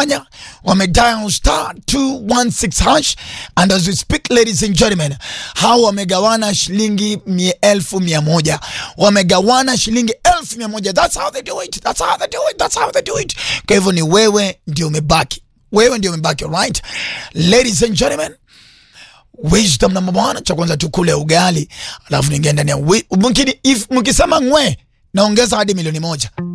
wamefanya, wamedial star 216 hash, and as we speak ladies and gentlemen, hao wamegawana shilingi 1,100, wamegawana shilingi 1,100. That's how they do it, that's how they do it, that's how they do it. Kwa hivyo ni wewe ndio umebaki, wewe ndio umebaki, right? Ladies and gentlemen, wisdom number 1, cha kwanza tukule ugali, alafu ningeenda ndani ya mkini, if mkisema ngwe naongeza hadi milioni 1.